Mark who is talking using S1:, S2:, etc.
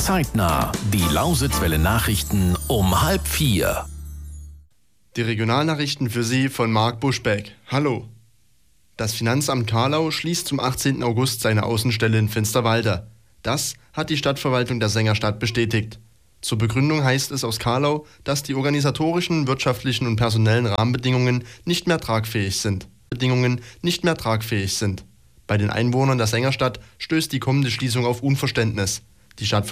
S1: Zeitnah. Die Lausitzwelle Nachrichten um 3:30.
S2: Die Regionalnachrichten für Sie von Marc Buschbeck. Hallo. Das Finanzamt Carlau schließt zum 18. August seine Außenstelle in Finsterwalde. Das hat die Stadtverwaltung der Sängerstadt bestätigt. Zur Begründung heißt es aus Carlau, dass die organisatorischen, wirtschaftlichen und personellen Rahmenbedingungen nicht mehr tragfähig sind. Bei den Einwohnern der Sängerstadt stößt die kommende Schließung auf Unverständnis. Die